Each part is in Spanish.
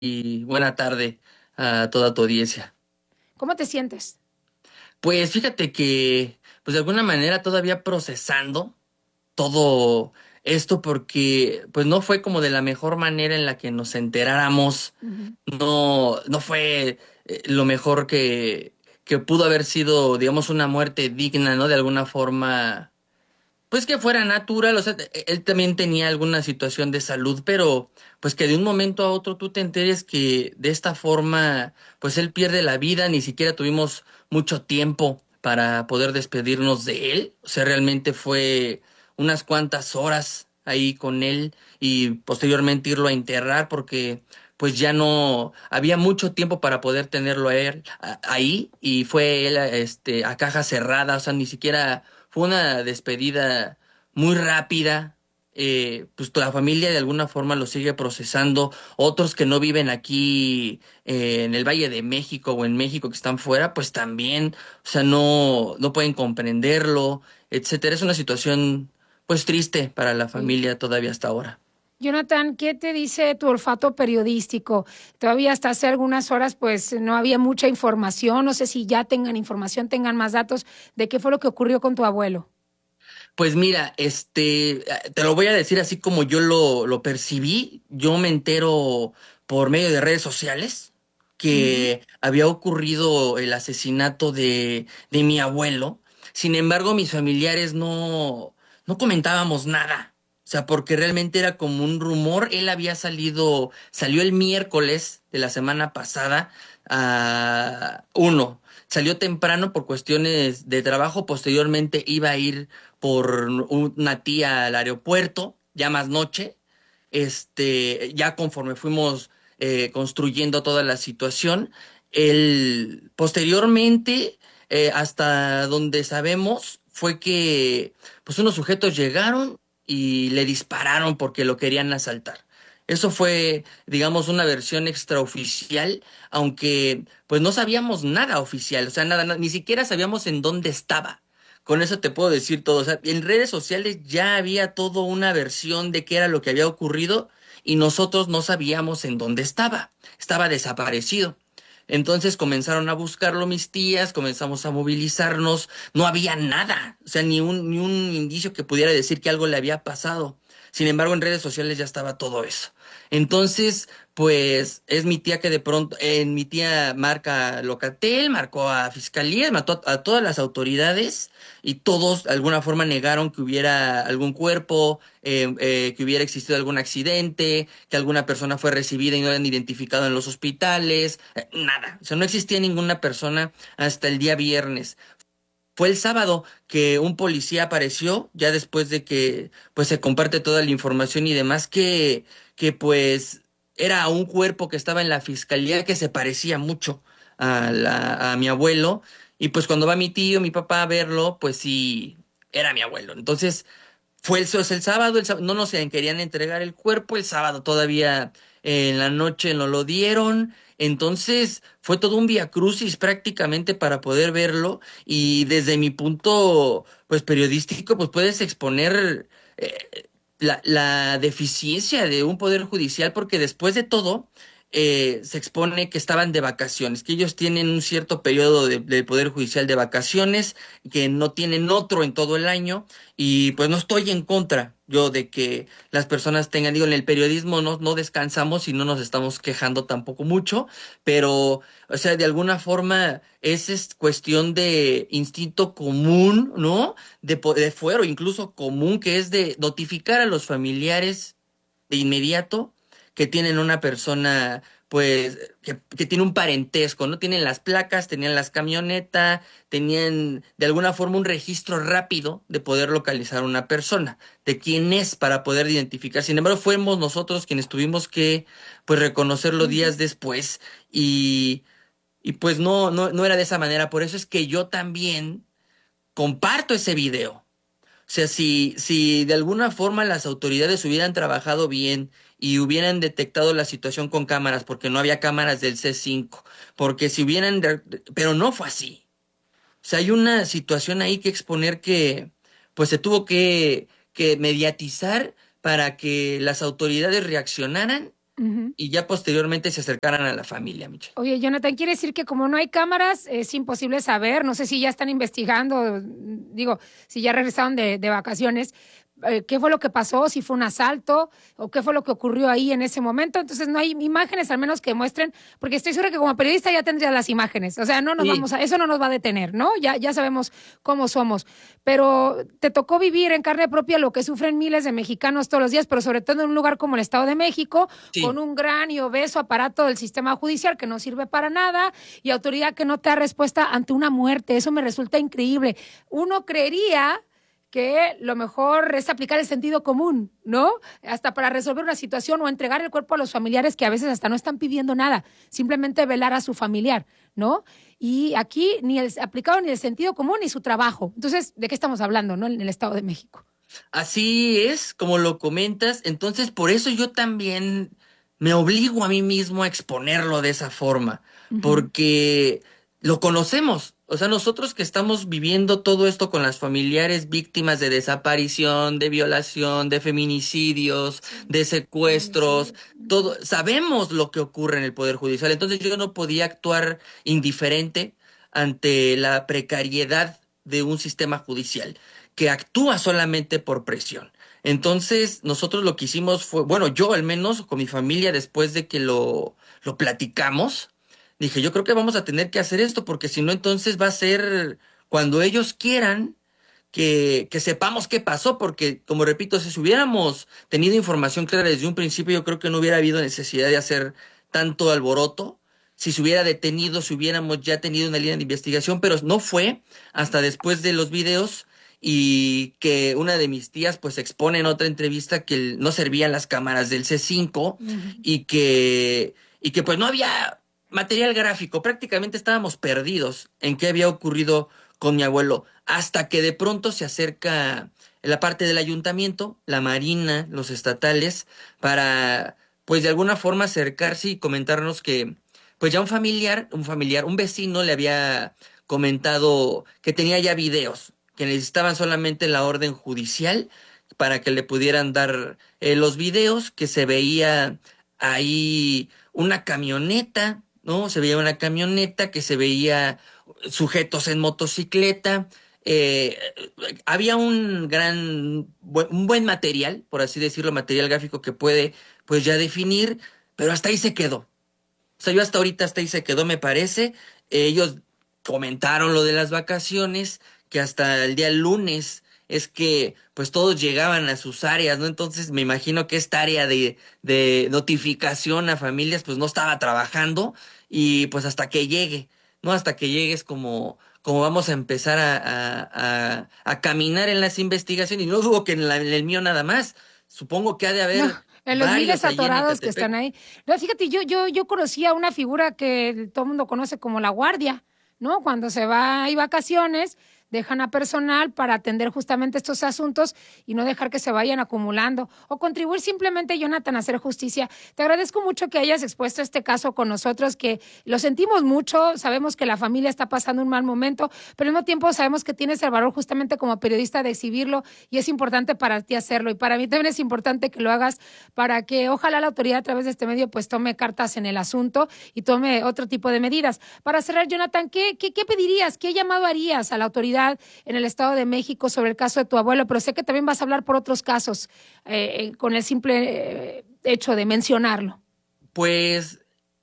y buena tarde a toda tu audiencia. ¿Cómo te sientes? Pues fíjate que, pues de alguna manera todavía procesando todo esto porque pues no fue como de la mejor manera en la que nos enteráramos, Ujú. no fue lo mejor que pudo haber sido, digamos, una muerte digna, ¿no? De alguna forma. Pues que fuera natural, o sea, él también tenía alguna situación de salud, pero pues que de un momento a otro tú te enteres que de esta forma, pues él pierde la vida, ni siquiera tuvimos mucho tiempo para poder despedirnos de él, o sea, realmente fue unas cuantas horas ahí con él y posteriormente irlo a enterrar porque pues ya no había mucho tiempo para poder tenerlo a él ahí y fue él a caja cerrada, o sea, ni siquiera fue una despedida muy rápida. Pues toda la familia de alguna forma lo sigue procesando. Otros que no viven aquí en el Valle de México o en México que están fuera, pues también, o sea, no pueden comprenderlo, etcétera. Es una situación pues triste para la Sí. familia todavía hasta ahora. Jonathan, ¿qué te dice tu olfato periodístico? Todavía hasta hace algunas horas, pues no había mucha información. No sé si ya tengan información, tengan más datos de qué fue lo que ocurrió con tu abuelo. Pues mira, te lo voy a decir así como yo lo percibí. Yo me entero por medio de redes sociales Ujú. que había ocurrido el asesinato de mi abuelo. Sin embargo, mis familiares no comentábamos nada. O sea, porque realmente era como un rumor. Él había salió el miércoles de la semana pasada salió temprano por cuestiones de trabajo, posteriormente iba a ir por una tía al aeropuerto, ya más noche, ya conforme fuimos construyendo toda la situación, él posteriormente, hasta donde sabemos, fue que pues unos sujetos llegaron y le dispararon porque lo querían asaltar. Eso fue, digamos, una versión extraoficial, aunque pues no sabíamos nada oficial, o sea, nada, ni siquiera sabíamos en dónde estaba. Con eso te puedo decir todo. O sea, en redes sociales ya había toda una versión de qué era lo que había ocurrido y nosotros no sabíamos en dónde estaba. Estaba desaparecido. Entonces comenzaron a buscarlo mis tías, comenzamos a movilizarnos, no había nada, o sea, ni un indicio que pudiera decir que algo le había pasado. Sin embargo, en redes sociales ya estaba todo eso. Entonces, pues es mi tía que de pronto, mi tía marca Locatel, marcó a Fiscalía, mató a todas las autoridades y todos de alguna forma negaron que hubiera algún cuerpo, que hubiera existido algún accidente, que alguna persona fue recibida y no eran identificado en los hospitales, nada. O sea, no existía ninguna persona hasta el día viernes. Fue el sábado que un policía apareció, ya después de que pues se comparte toda la información y demás, que pues era un cuerpo que estaba en la fiscalía que se parecía mucho a mi abuelo. Y pues cuando va mi tío, mi papá a verlo, pues sí, era mi abuelo. Entonces, es el sábado, no nos querían entregar el cuerpo, el sábado todavía en la noche no lo dieron, entonces fue todo un vía crucis prácticamente para poder verlo y desde mi punto pues periodístico pues puedes exponer la deficiencia de un poder judicial porque después de todo se expone que estaban de vacaciones, que ellos tienen un cierto periodo de poder judicial de vacaciones, que no tienen otro en todo el año y pues no estoy en contra yo de que las personas tengan, digo, en el periodismo no descansamos y no nos estamos quejando tampoco mucho, pero, o sea, de alguna forma es cuestión de instinto común, ¿no? De fuero, incluso común, que es de notificar a los familiares de inmediato que tienen una persona, pues, que tiene un parentesco, ¿no? Tienen las placas, tenían las camionetas, tenían de alguna forma un registro rápido de poder localizar a una persona, de quién es para poder identificar. Sin embargo, fuimos nosotros quienes tuvimos que, pues, reconocerlo días Ujú. después y pues no era de esa manera. Por eso es que yo también comparto ese video. O sea, si de alguna forma las autoridades hubieran trabajado bien y hubieran detectado la situación con cámaras, porque no había cámaras del C5, porque si pero no fue así. O sea, hay una situación ahí que exponer que, pues se tuvo que mediatizar para que las autoridades reaccionaran y ya posteriormente se acercaran a la familia, Michelle. Oye, Jonathan, quiere decir que como no hay cámaras, es imposible saber, no sé si ya están investigando, digo, si ya regresaron de vacaciones, qué fue lo que pasó, si fue un asalto o qué fue lo que ocurrió ahí en ese momento. Entonces no hay imágenes al menos que muestren, porque estoy segura que como periodista ya tendría las imágenes. O sea, no nos Sí. eso no nos va a detener, ¿no? Ya sabemos cómo somos. Pero te tocó vivir en carne propia lo que sufren miles de mexicanos todos los días, pero sobre todo en un lugar como el Estado de México, con Sí. un gran y obeso aparato del sistema judicial que no sirve para nada y autoridad que no te da respuesta ante una muerte. Eso me resulta increíble. Uno creería que lo mejor es aplicar el sentido común, ¿no? Hasta para resolver una situación o entregar el cuerpo a los familiares que a veces hasta no están pidiendo nada, simplemente velar a su familiar, ¿no? Y aquí ni el aplicado ni el sentido común ni su trabajo. Entonces, ¿de qué estamos hablando, no? En el Estado de México. Así es, como lo comentas. Entonces, por eso yo también me obligo a mí mismo a exponerlo de esa forma, Uh-huh. porque lo conocemos. O sea, nosotros que estamos viviendo todo esto con las familiares víctimas de desaparición, de violación, de feminicidios, de secuestros, todo, sabemos lo que ocurre en el Poder Judicial. Entonces yo no podía actuar indiferente ante la precariedad de un sistema judicial que actúa solamente por presión. Entonces, nosotros lo que hicimos fue, bueno, yo al menos con mi familia, después de que lo platicamos, dije, yo creo que vamos a tener que hacer esto, porque si no, entonces va a ser cuando ellos quieran que sepamos qué pasó, porque, como repito, si hubiéramos tenido información clara desde un principio, yo creo que no hubiera habido necesidad de hacer tanto alboroto. Si se hubiera detenido, si hubiéramos ya tenido una línea de investigación, pero no fue hasta después de los videos y que una de mis tías pues expone en otra entrevista que no servían las cámaras del C5 Uh-huh. y que pues no había material gráfico, prácticamente estábamos perdidos en qué había ocurrido con mi abuelo, hasta que de pronto se acerca la parte del ayuntamiento, la marina, los estatales, para pues de alguna forma acercarse y comentarnos que pues ya un vecino le había comentado que tenía ya videos, que necesitaban solamente la orden judicial para que le pudieran dar los videos, que se veía ahí una camioneta, ¿no? Se veía una camioneta, que se veía sujetos en motocicleta. eh, Había un buen material, por así decirlo, material gráfico que puede pues ya definir, pero hasta ahí se quedó. O sea, yo hasta ahorita hasta ahí se quedó, me parece. Ellos comentaron lo de las vacaciones, que hasta el día lunes es que pues todos llegaban a sus áreas, ¿no? Entonces me imagino que esta área de notificación a familias pues no estaba trabajando y pues hasta que llegue, ¿no? Hasta que llegue es como vamos a empezar a caminar en las investigaciones. Y no dudo que en el mío nada más. Supongo que ha de No, haber en los miles varios allí en atorados que están Ecatepec. ahí. No, fíjate, yo conocía una figura que todo el mundo conoce como la guardia, ¿no? Cuando se va, hay vacaciones, dejan a personal para atender justamente estos asuntos y no dejar que se vayan acumulando o contribuir simplemente, Jonathan, a hacer justicia. Te agradezco mucho que hayas expuesto este caso con nosotros, que lo sentimos mucho, sabemos que la familia está pasando un mal momento, pero al mismo tiempo sabemos que tienes el valor justamente como periodista de exhibirlo y es importante para ti hacerlo y para mí también es importante que lo hagas para que ojalá la autoridad a través de este medio pues tome cartas en el asunto y tome otro tipo de medidas. Para cerrar, Jonathan, ¿qué pedirías? ¿Qué llamado harías a la autoridad en el Estado de México sobre el caso de tu abuelo? Pero sé que también vas a hablar por otros casos con el simple hecho de mencionarlo. Pues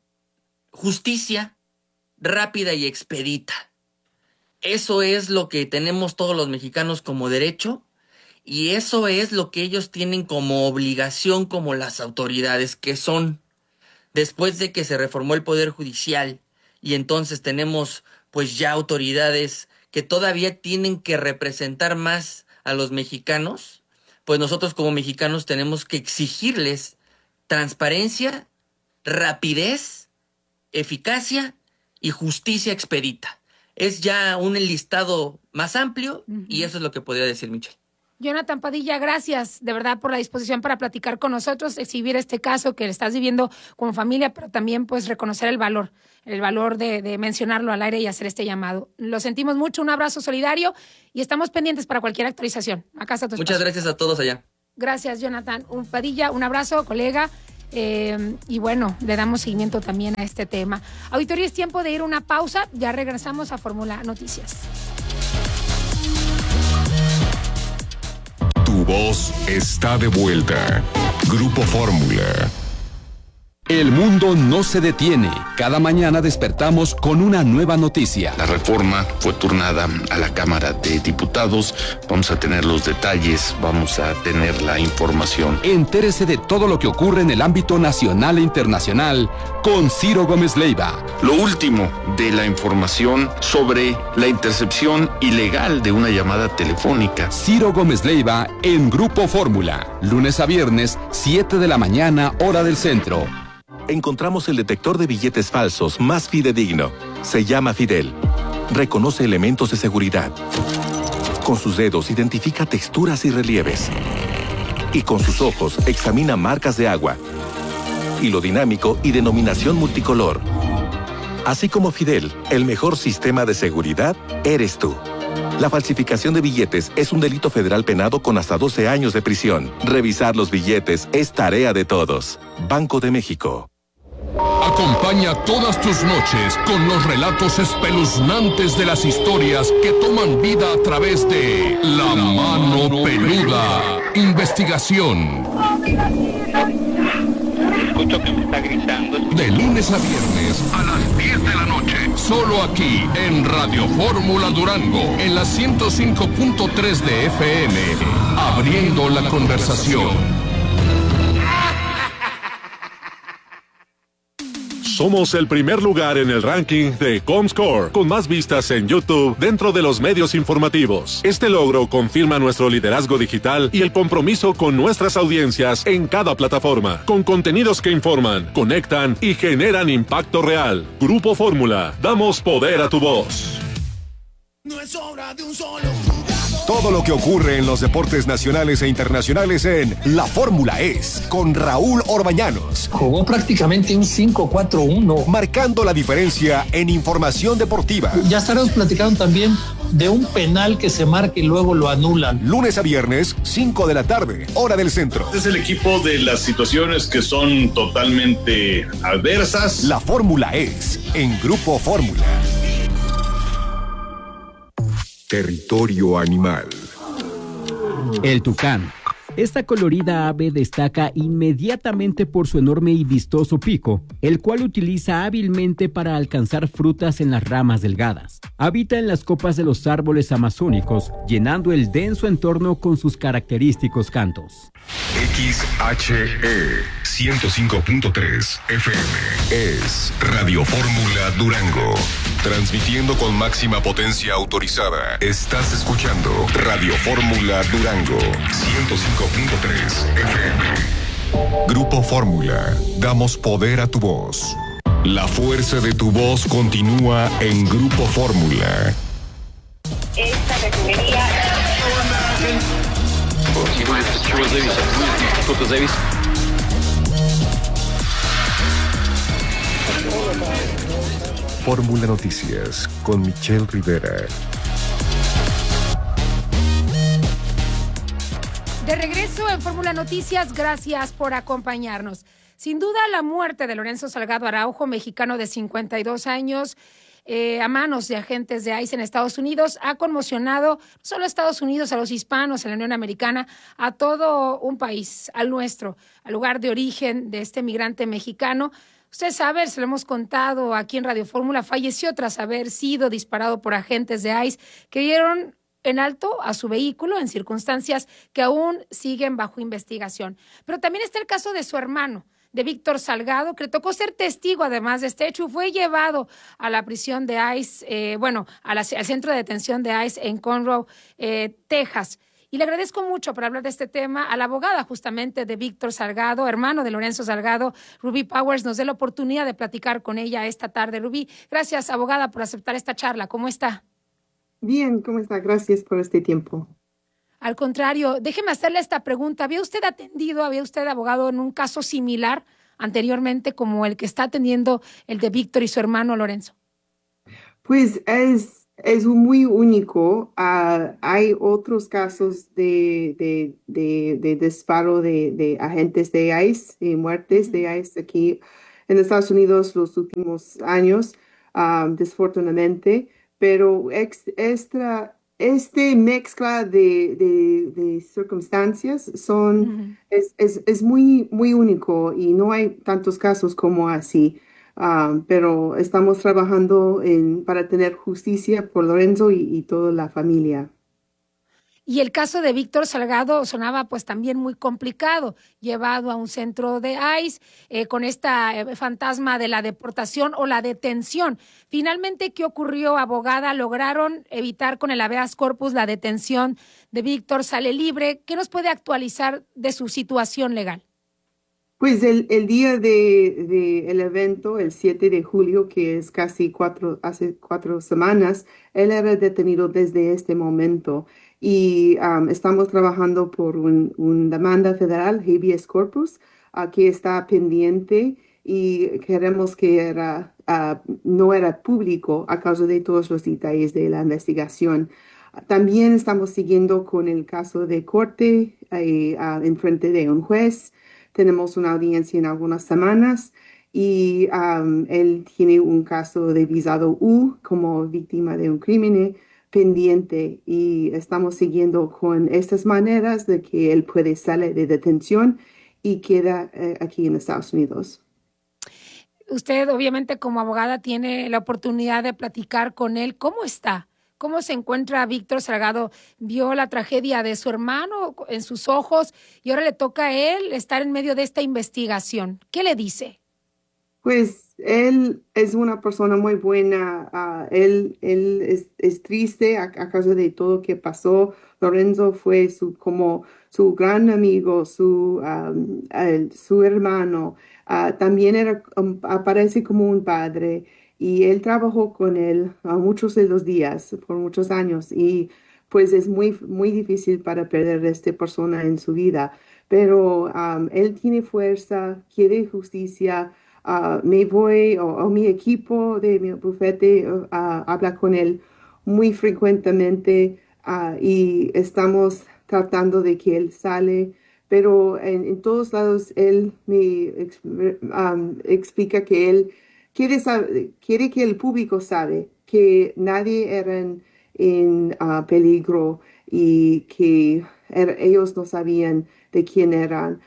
justicia rápida y expedita. Eso es lo que tenemos todos los mexicanos como derecho y eso es lo que ellos tienen como obligación como las autoridades que son. Después de que se reformó el Poder Judicial y entonces tenemos pues ya autoridades que todavía tienen que representar más a los mexicanos, pues nosotros como mexicanos tenemos que exigirles transparencia, rapidez, eficacia y justicia expedita. Es ya un listado más amplio y Uh-huh. eso es lo que podría decir Michelle. Jonathan Padilla, gracias de verdad por la disposición para platicar con nosotros, exhibir este caso que estás viviendo como familia, pero también pues reconocer el valor de mencionarlo al aire y hacer este llamado. Lo sentimos mucho, un abrazo solidario y estamos pendientes para cualquier actualización. Acá está tu Muchas espacio. gracias a todos allá. Gracias, Jonathan. Padilla, un abrazo, colega. Y bueno, le damos seguimiento también a este tema. Auditorio, es tiempo de ir a una pausa. Ya regresamos a Fórmula Noticias. Tu voz está de vuelta. Grupo Fórmula. El mundo no se detiene. Cada mañana despertamos con una nueva noticia. La reforma fue turnada a la Cámara de Diputados. Vamos a tener los detalles, vamos a tener la información. Entérese de todo lo que ocurre en el ámbito nacional e internacional con Ciro Gómez Leiva. Lo último de la información sobre la intercepción ilegal de una llamada telefónica. Ciro Gómez Leiva en Grupo Fórmula. Lunes a viernes, 7 de la mañana, hora del centro. Encontramos el detector de billetes falsos más fidedigno. Se llama Fidel. Reconoce elementos de seguridad. Con sus dedos identifica texturas y relieves. Y con sus ojos examina marcas de agua, hilo dinámico y denominación multicolor. Así como Fidel, el mejor sistema de seguridad eres tú. La falsificación de billetes es un delito federal penado con hasta 12 años de prisión. Revisar los billetes es tarea de todos. Banco de México. Acompaña todas tus noches con los relatos espeluznantes de las historias que toman vida a través de La Mano Peluda. Investigación. Escucho que me está gritando. De lunes a viernes a las 10 de la noche. Solo aquí en Radio Fórmula Durango, en la 105.3 de FM. Abriendo la conversación. Somos el primer lugar en el ranking de Comscore, con más vistas en YouTube dentro de los medios informativos. Este logro confirma nuestro liderazgo digital y el compromiso con nuestras audiencias en cada plataforma, con contenidos que informan, conectan y generan impacto real. Grupo Fórmula, damos poder a tu voz. No es obra de un solo jugador. Todo lo que ocurre en los deportes nacionales e internacionales en La Fórmula Es, con Raúl Orbañanos. Jugó prácticamente un 5-4-1. Marcando la diferencia en información deportiva. Ya estaremos platicando también de un penal que se marca y luego lo anulan. Lunes a viernes, 5 de la tarde, hora del centro. Es el equipo de las situaciones que son totalmente adversas. La Fórmula Es, en Grupo Fórmula. Territorio animal. El tucán. Esta colorida ave destaca inmediatamente por su enorme y vistoso pico, el cual utiliza hábilmente para alcanzar frutas en las ramas delgadas. Habita en las copas de los árboles amazónicos, llenando el denso entorno con sus característicos cantos. XHE 105.3 FM es Radio Fórmula Durango. Transmitiendo con máxima potencia autorizada. Estás escuchando Radio Fórmula Durango 105.3 FM. Grupo Fórmula. Damos poder a tu voz. La fuerza de tu voz continúa en Grupo Fórmula. Esta refinería... Fórmula Noticias con Michelle Rivera. De regreso en Fórmula Noticias, gracias por acompañarnos. Sin duda, la muerte de Lorenzo Salgado Araujo, mexicano de 52 años, a manos de agentes de ICE en Estados Unidos, ha conmocionado no solo a Estados Unidos, a los hispanos, a la Unión Americana, a todo un país, al nuestro, al lugar de origen de este migrante mexicano. Usted sabe, se lo hemos contado aquí en Radio Fórmula, falleció tras haber sido disparado por agentes de ICE que dieron en alto a su vehículo en circunstancias que aún siguen bajo investigación. Pero también está el caso de su hermano, de Víctor Salgado, que le tocó ser testigo además de este hecho, fue llevado a la prisión de ICE, al centro de detención de ICE en Conroe, Texas. Y le agradezco mucho por hablar de este tema a la abogada justamente de Víctor Salgado, hermano de Lorenzo Salgado, Ruby Powers. Nos dé la oportunidad de platicar con ella esta tarde. Ruby, gracias, abogada, por aceptar esta charla. ¿Cómo está? Bien, ¿cómo está? Gracias por este tiempo. Al contrario, déjeme hacerle esta pregunta. ¿Había usted abogado en un caso similar anteriormente como el que está atendiendo el de Víctor y su hermano Lorenzo? Pues es muy único. Hay otros casos de disparo de agentes de ICE, de muertes de ICE aquí en Estados Unidos los últimos años, desafortunadamente, pero este mezcla de circunstancias es muy, muy único y no hay tantos casos como así. Pero estamos trabajando para tener justicia por Lorenzo y toda la familia. Y el caso de Víctor Salgado sonaba pues también muy complicado, llevado a un centro de ICE con esta fantasma de la deportación o la detención. Finalmente, ¿qué ocurrió, abogada? ¿Lograron evitar con el habeas corpus la detención de Víctor? ¿Sale libre? ¿Qué nos puede actualizar de su situación legal? Pues el día el evento, el 7 de julio, que es hace 4 semanas, él era detenido desde este momento y estamos trabajando por un demanda federal, habeas corpus, que está pendiente y queremos que no era público a causa de todos los detalles de la investigación. También estamos siguiendo con el caso de corte en frente de un juez. Tenemos una audiencia en algunas semanas y él tiene un caso de visado U como víctima de un crimen pendiente y estamos siguiendo con estas maneras de que él puede salir de detención y queda aquí en Estados Unidos. Usted, obviamente, como abogada, tiene la oportunidad de platicar con él. ¿Cómo está? ¿Cómo se encuentra Víctor Salgado? ¿Vio la tragedia de su hermano en sus ojos y ahora le toca a él estar en medio de esta investigación? ¿Qué le dice? Pues él es una persona muy buena. Él es triste a causa de todo lo que pasó. Lorenzo fue como su gran amigo, su hermano. También aparece como un padre. Y él trabajó con él muchos de los días, por muchos años, y pues es muy, muy difícil para perder a esta persona en su vida. Pero él tiene fuerza, quiere justicia. Me voy, o mi equipo de mi bufete habla con él muy frecuentemente y estamos tratando de que él sale. Pero en todos lados él me explica que él quiere que el público sabe que nadie era en peligro y que ellos no sabían de quién eran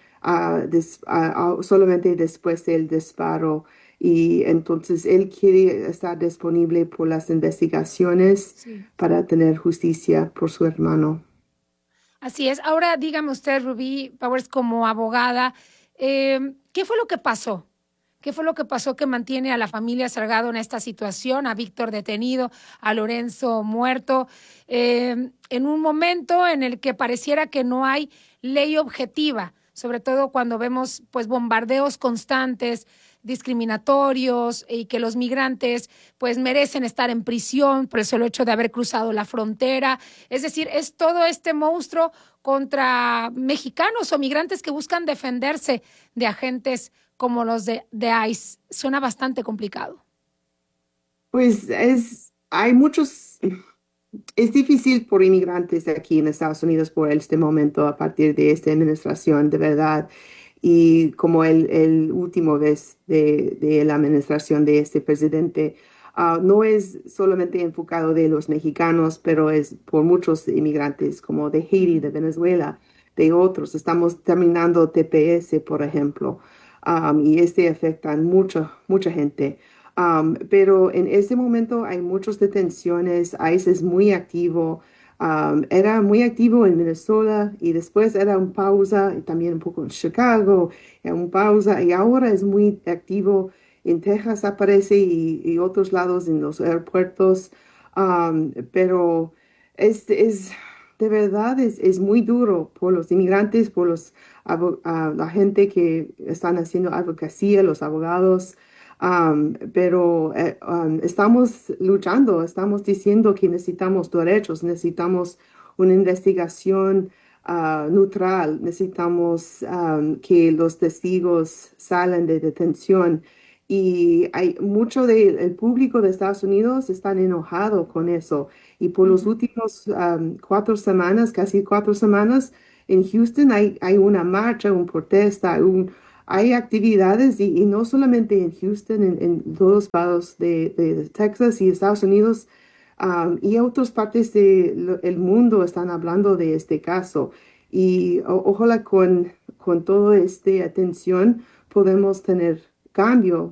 solamente después del disparo. Y entonces él quiere estar disponible por las investigaciones para tener justicia por su hermano. Así es. Ahora dígame usted, Rubí Powers, como abogada, ¿qué fue lo que pasó? ¿Qué fue lo que pasó que mantiene a la familia Salgado en esta situación, a Víctor detenido, a Lorenzo muerto, en un momento en el que pareciera que no hay ley objetiva, sobre todo cuando vemos pues bombardeos constantes, discriminatorios y que los migrantes pues merecen estar en prisión por el solo hecho de haber cruzado la frontera? Es decir, es todo este monstruo contra mexicanos o migrantes que buscan defenderse de agentes como los de ICE. Suena bastante complicado. Pues hay muchos, es difícil por inmigrantes aquí en Estados Unidos por este momento a partir de esta administración, de verdad. Y como el último vez de la administración de este presidente, no es solamente enfocado de los mexicanos, pero es por muchos inmigrantes como de Haití, de Venezuela, de otros. Estamos terminando TPS, por ejemplo. Y afecta a mucha gente. Pero en este momento hay muchas detenciones. ICE es muy activo. Era muy activo en Minnesota y después era un pausa, y también un poco en Chicago, un pausa, y ahora es muy activo en Texas, aparece, y otros lados en los aeropuertos. Pero de verdad es muy duro por los inmigrantes, por la gente que están haciendo advocacia, los abogados, pero estamos luchando, estamos diciendo que necesitamos derechos, necesitamos una investigación neutral, necesitamos que los testigos salgan de detención Y hay mucho del público de Estados Unidos están enojado con eso. Y por los últimos 4 semanas, casi 4 semanas, en Houston hay una marcha, una protesta, hay actividades y no solamente en Houston, en todos los estados de Texas y Estados Unidos y otras partes del mundo están hablando de este caso. Y ojalá con toda esta atención podemos tener cambio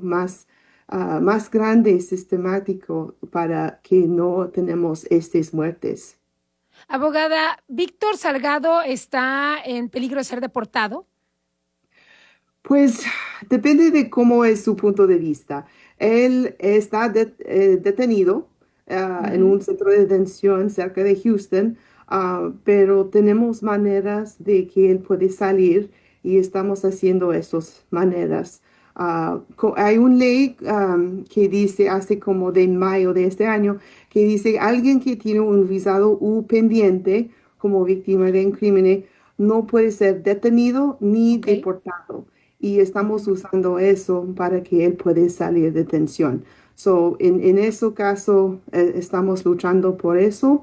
más grande y sistemático para que no tenemos estas muertes. Abogada, ¿Víctor Salgado está en peligro de ser deportado? Pues depende de cómo es su punto de vista. Él está detenido en un centro de detención cerca de Houston, pero tenemos maneras de que él puede salir y estamos haciendo esas maneras. Hay una ley que dice, hace como de mayo de este año, que dice alguien que tiene un visado U pendiente como víctima de un crimen no puede ser detenido ni deportado. Y estamos usando eso para que él pueda salir de detención. So, en ese caso, estamos luchando por eso.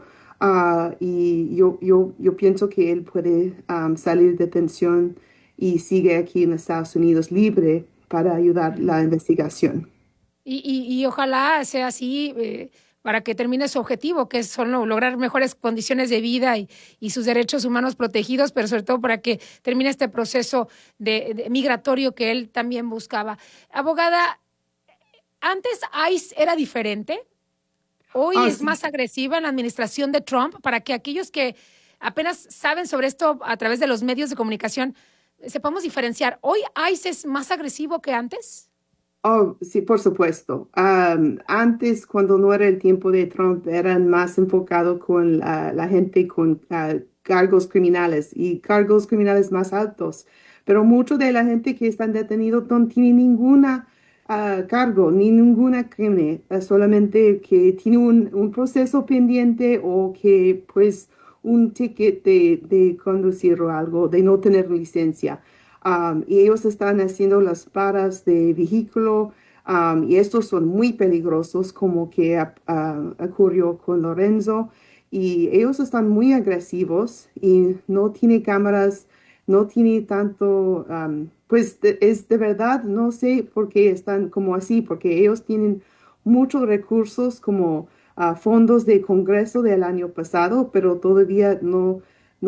Y yo pienso que él puede salir de detención y sigue aquí en Estados Unidos libre para ayudar la investigación. Y ojalá sea así para que termine su objetivo, que es lograr mejores condiciones de vida y sus derechos humanos protegidos, pero sobre todo para que termine este proceso de migratorio que él también buscaba. Abogada, ¿antes ICE era diferente? Hoy es más agresiva en la administración de Trump, para que aquellos que apenas saben sobre esto a través de los medios de comunicación sepamos diferenciar. ¿Hoy ICE es más agresivo que antes? Oh, sí, por supuesto. Antes, cuando no era el tiempo de Trump, eran más enfocados con la gente con cargos criminales y cargos criminales más altos. Pero mucho de la gente que están detenidos no tiene ninguna cargo, ni ninguna crimen, solamente que tiene un proceso pendiente o que pues un ticket de conducir o algo, de no tener licencia. Y ellos están haciendo las paras de vehículo y estos son muy peligrosos, como que ocurrió con Lorenzo. Y ellos están muy agresivos y no tiene cámaras, no tiene tanto, pues es de verdad, no sé por qué están como así, porque ellos tienen muchos recursos como fondos de Congreso del año pasado, pero todavía no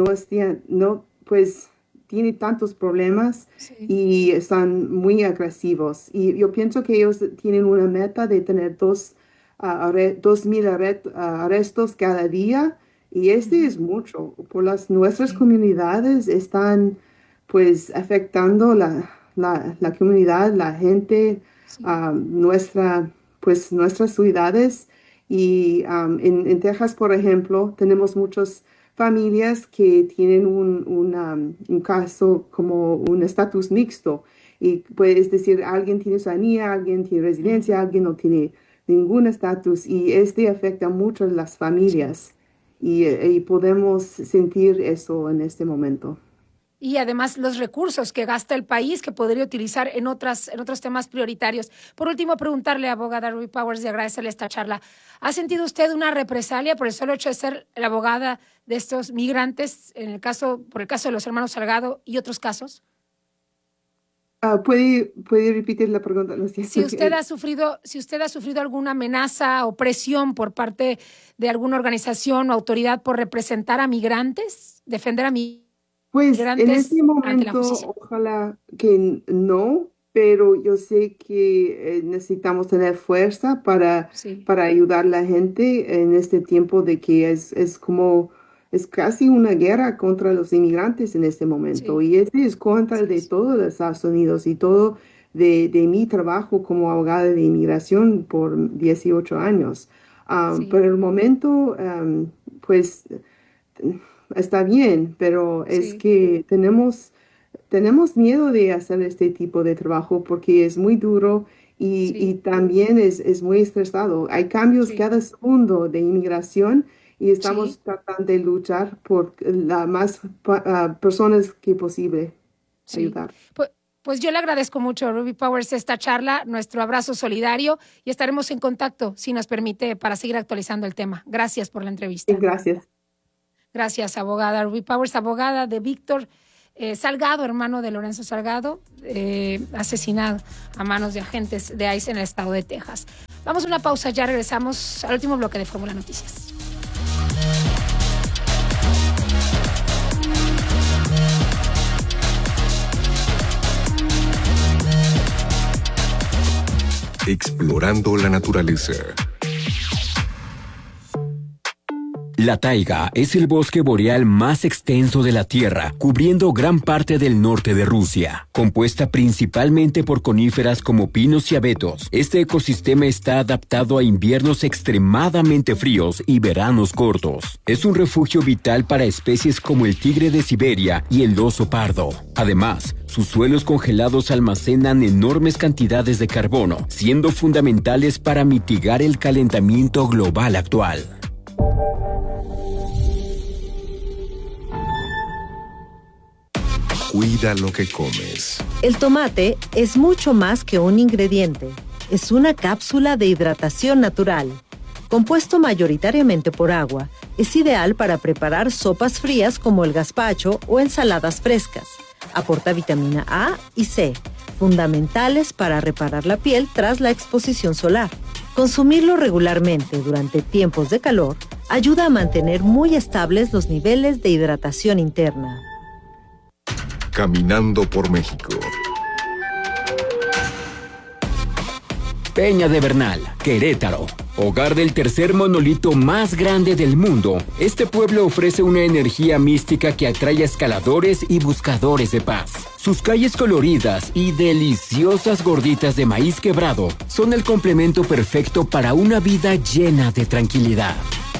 pues tiene tantos problemas y están muy agresivos. Y yo pienso que ellos tienen una meta de tener 2,000 arrestos cada día. Y este es mucho. Nuestras comunidades están pues afectando la comunidad, la gente, nuestras ciudades. Y en Texas, por ejemplo, tenemos muchas familias que tienen un caso como un estatus mixto. Y puedes decir, alguien tiene ciudadanía, alguien tiene residencia, alguien no tiene ningún estatus. Y afecta mucho a las familias. Y podemos sentir eso en este momento. Y además los recursos que gasta el país que podría utilizar en otros temas prioritarios. Por último, preguntarle, abogada Ruby Powers, y agradecerle esta charla. ¿Ha sentido usted una represalia por el solo hecho de ser la abogada de estos migrantes, por el caso de los hermanos Salgado y otros casos? ¿Puede repetir la pregunta? No sé. Si usted ha sufrido alguna amenaza o presión por parte de alguna organización o autoridad por representar a migrantes, defender a migrantes. Pues en este momento, ojalá que no, pero yo sé que necesitamos tener fuerza para ayudar a la gente en este tiempo de que es casi una guerra contra los inmigrantes en este momento. Y es contra de todos los Estados Unidos y todo de mi trabajo como abogada de inmigración por 18 años. Por el momento, pues está bien, pero es que tenemos miedo de hacer este tipo de trabajo porque es muy duro y también es muy estresado. Hay cambios cada segundo de inmigración y estamos tratando de luchar por las más personas que posible ayudar. Pues yo le agradezco mucho, Ruby Powers, esta charla, nuestro abrazo solidario y estaremos en contacto, si nos permite, para seguir actualizando el tema. Gracias por la entrevista. Gracias. Gracias, abogada. Ruby Powers, abogada de Víctor Salgado, hermano de Lorenzo Salgado, asesinado a manos de agentes de ICE en el estado de Texas. Vamos a una pausa, ya regresamos al último bloque de Fórmula Noticias. Explorando la naturaleza. La taiga es el bosque boreal más extenso de la Tierra, cubriendo gran parte del norte de Rusia. Compuesta principalmente por coníferas como pinos y abetos, este ecosistema está adaptado a inviernos extremadamente fríos y veranos cortos. Es un refugio vital para especies como el tigre de Siberia y el oso pardo. Además, sus suelos congelados almacenan enormes cantidades de carbono, siendo fundamentales para mitigar el calentamiento global actual. Cuida lo que comes. El tomate es mucho más que un ingrediente. Es una cápsula de hidratación natural. Compuesto mayoritariamente por agua, es ideal para preparar sopas frías como el gazpacho o ensaladas frescas. Aporta vitamina A y C, fundamentales para reparar la piel tras la exposición solar. Consumirlo regularmente durante tiempos de calor ayuda a mantener muy estables los niveles de hidratación interna. Caminando por México. Peña de Bernal, Querétaro. Hogar del tercer monolito más grande del mundo, este pueblo ofrece una energía mística que atrae a escaladores y buscadores de paz. Sus calles coloridas y deliciosas gorditas de maíz quebrado son el complemento perfecto para una vida llena de tranquilidad.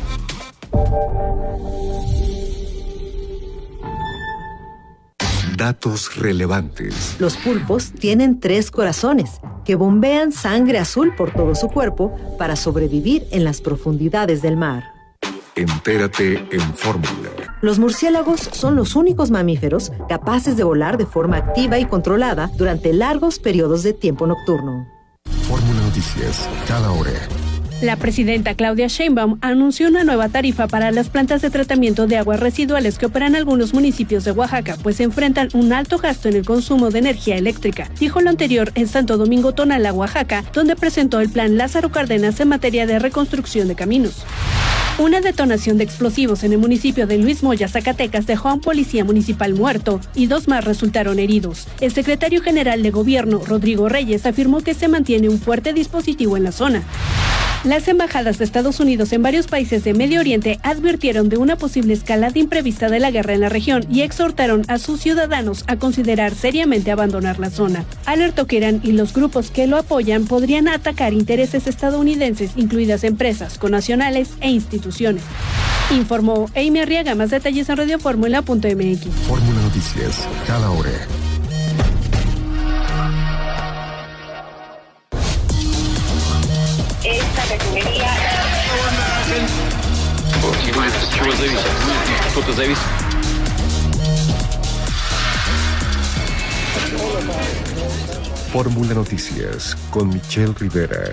Datos relevantes. Los pulpos tienen 3 corazones que bombean sangre azul por todo su cuerpo para sobrevivir en las profundidades del mar. Entérate en Fórmula. Los murciélagos son los únicos mamíferos capaces de volar de forma activa y controlada durante largos periodos de tiempo nocturno. Fórmula Noticias, cada hora. La presidenta Claudia Sheinbaum anunció una nueva tarifa para las plantas de tratamiento de aguas residuales que operan algunos municipios de Oaxaca, pues enfrentan un alto gasto en el consumo de energía eléctrica. Dijo lo anterior en Santo Domingo Tonalá, Oaxaca, donde presentó el plan Lázaro Cárdenas en materia de reconstrucción de caminos. Una detonación de explosivos en el municipio de Luis Moya, Zacatecas, dejó a un policía municipal muerto y 2 más resultaron heridos. El secretario general de Gobierno, Rodrigo Reyes, afirmó que se mantiene un fuerte dispositivo en la zona. Las embajadas de Estados Unidos en varios países de Medio Oriente advirtieron de una posible escalada imprevista de la guerra en la región y exhortaron a sus ciudadanos a considerar seriamente abandonar la zona. Alertó que Irán y los grupos que lo apoyan podrían atacar intereses estadounidenses, incluidas empresas, connacionales e instituciones. Informó Amy Arriaga. Más detalles en radioformula.mx. Fórmula Noticias, cada hora. Esta refinería... Fórmula Noticias con Michelle Rivera.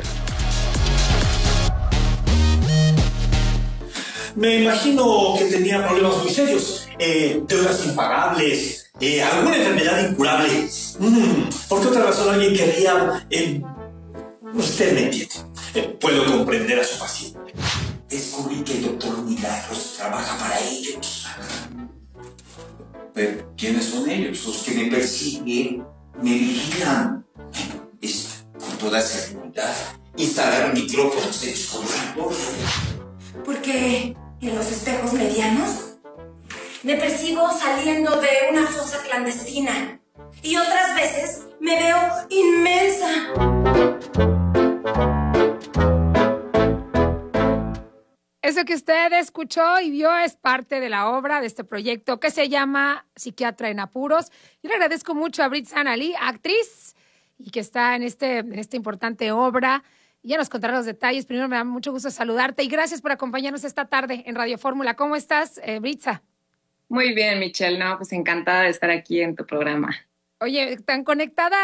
Me imagino que tenía problemas muy serios, deudas impagables, alguna enfermedad incurable. ¿Por qué otra razón alguien querría... Usted me entiende. Puedo comprender a su paciente. Descubrí que el doctor Milagros trabaja para ellos. ¿Pero quiénes son ellos? Los que me persiguen, me vigilan. Es con toda seguridad. Instalaron micrófonos en su laboratorio. Porque en los espejos medianos me persigo saliendo de una fosa clandestina y otras veces me veo inmensa. Eso que usted escuchó y vio es parte de la obra de este proyecto que se llama Psiquiatra en Apuros. Yo le agradezco mucho a Brit Sanali, actriz, y que está en esta importante obra. Ya nos contará los detalles. Primero me da mucho gusto saludarte y gracias por acompañarnos esta tarde en Radio Fórmula. ¿Cómo estás, Britza? Muy bien, Michelle. No, pues encantada de estar aquí en tu programa. Oye, tan conectada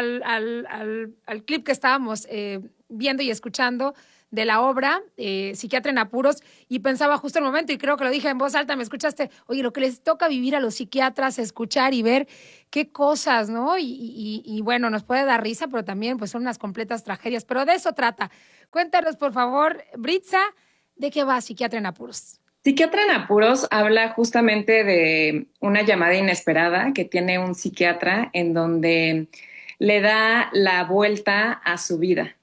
al clip que estábamos viendo y escuchando de la obra Psiquiatra en Apuros, y pensaba justo en el momento, y creo que lo dije en voz alta, me escuchaste, oye, lo que les toca vivir a los psiquiatras, escuchar y ver qué cosas, ¿no? Y bueno, nos puede dar risa, pero también pues son unas completas tragedias, pero de eso trata. Cuéntanos, por favor, Britza, ¿de qué va Psiquiatra en Apuros? Psiquiatra en Apuros habla justamente de una llamada inesperada que tiene un psiquiatra en donde le da la vuelta a su vida.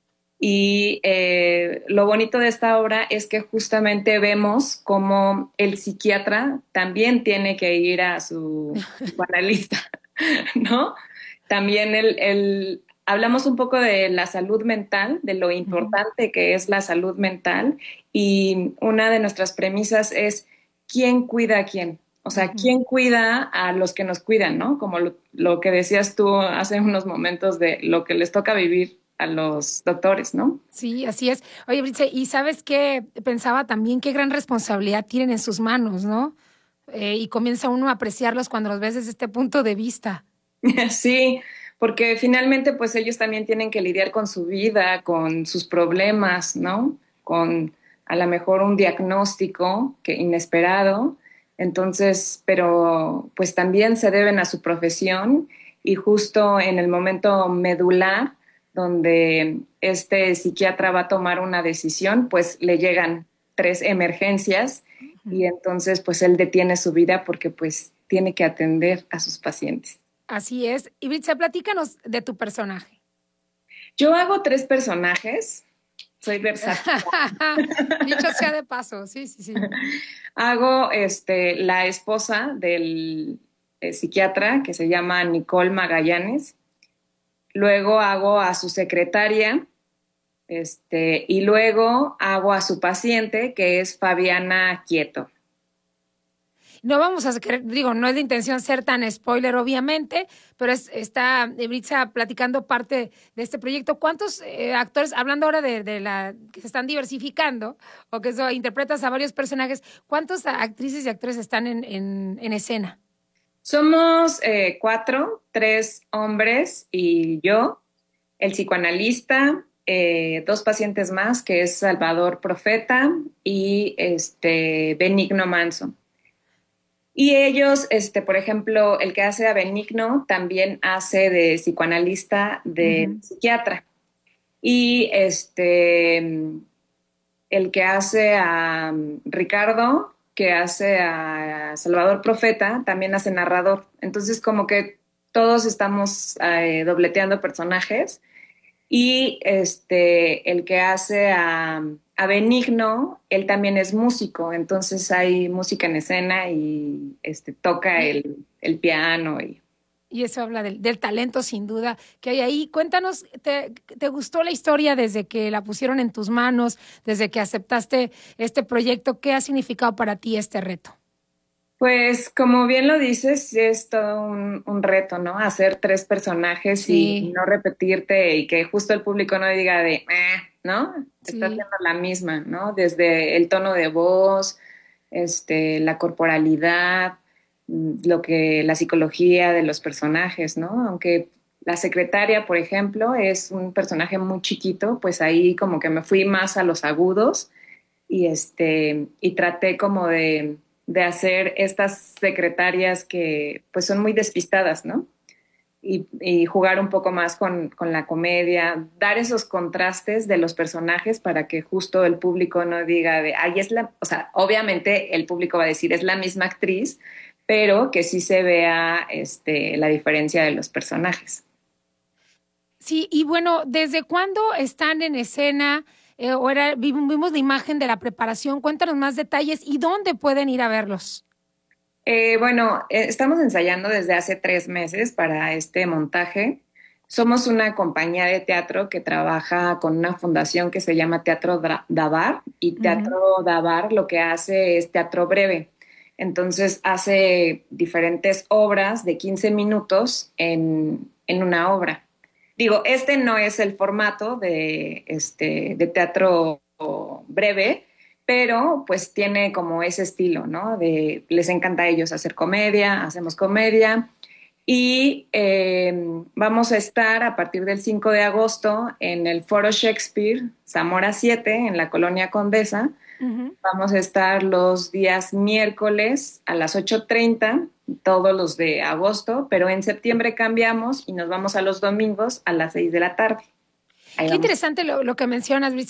Y lo bonito de esta obra es que justamente vemos cómo el psiquiatra también tiene que ir a su analista, ¿no? También hablamos un poco de la salud mental, de lo importante que es la salud mental, y una de nuestras premisas es ¿quién cuida a quién? O sea, ¿quién cuida a los que nos cuidan, no? Como lo que decías tú hace unos momentos de lo que les toca vivir a los doctores, ¿no? Sí, así es. Oye, Britza, ¿y sabes qué? Pensaba también qué gran responsabilidad tienen en sus manos, ¿no? Y comienza uno a apreciarlos cuando los ves desde este punto de vista. Sí, porque finalmente pues ellos también tienen que lidiar con su vida, con sus problemas, ¿no? Con a lo mejor un diagnóstico inesperado. Entonces, pero pues también se deben a su profesión, y justo en el momento medular donde este psiquiatra va a tomar una decisión, pues le llegan 3 emergencias y entonces pues él detiene su vida porque pues tiene que atender a sus pacientes. Así es. Y Britza, platícanos de tu personaje. Yo hago 3 personajes. Soy versátil. Dicho sea de paso, sí. Hago la esposa del psiquiatra, que se llama Nicole Magallanes. Luego hago a su secretaria, y luego hago a su paciente, que es Fabiana Quieto. No vamos a, no es de intención ser tan spoiler, obviamente, pero está Britza platicando parte de este proyecto. ¿Cuántos actores, hablando ahora de la que se están diversificando, o que interpretas a varios personajes, cuántos actrices y actores están en escena? Somos 4, 3 hombres y yo, el psicoanalista, 2 pacientes más, que es Salvador Profeta y Benigno Manso. Y ellos, por ejemplo, el que hace a Benigno también hace de psicoanalista, de psiquiatra. Y el que hace a Ricardo, que hace a Salvador Profeta, también hace narrador. Entonces, como que todos estamos dobleteando personajes. Y el que hace a Benigno, él también es músico, entonces hay música en escena y toca el piano. Y eso habla del talento, sin duda, que hay ahí. Cuéntanos, ¿te gustó la historia desde que la pusieron en tus manos, desde que aceptaste este proyecto? ¿Qué ha significado para ti este reto? Pues, como bien lo dices, es todo un reto, ¿no? Hacer 3 personajes y no repetirte, y que justo el público no diga ¿no? Está haciendo la misma, ¿no? Desde el tono de voz, la corporalidad, la psicología de los personajes, ¿no? Aunque la secretaria, por ejemplo, es un personaje muy chiquito, pues ahí como que me fui más a los agudos y traté como de hacer estas secretarias que pues son muy despistadas, ¿no? Y jugar un poco más con la comedia, dar esos contrastes de los personajes para que justo el público no diga o sea, obviamente el público va a decir es la misma actriz, pero que sí se vea la diferencia de los personajes. Sí, y bueno, ¿desde cuándo están en escena? Vimos la imagen de la preparación. Cuéntanos más detalles y dónde pueden ir a verlos. Estamos ensayando desde hace 3 meses para este montaje. Somos una compañía de teatro que trabaja con una fundación que se llama Teatro Davar, y Teatro Davar lo que hace es teatro breve. Entonces hace diferentes obras de 15 minutos en una obra. Digo, no es el formato de teatro breve, pero pues tiene como ese estilo, ¿no? Les encanta a ellos hacer comedia, hacemos comedia, Y vamos a estar a partir del 5 de agosto en el Foro Shakespeare, Zamora 7, en la Colonia Condesa. Uh-huh. Vamos a estar los días miércoles a las 8:30, todos los de agosto, pero en septiembre cambiamos y nos vamos a los domingos a las 6 de la tarde. Qué interesante lo que mencionas,